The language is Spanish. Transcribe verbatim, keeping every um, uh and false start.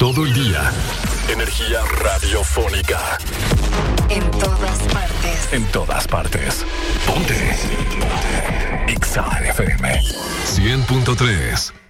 todo el día. Energía radiofónica. En todas partes. En todas partes. Ponte. Ponte. X A F M. cien punto tres.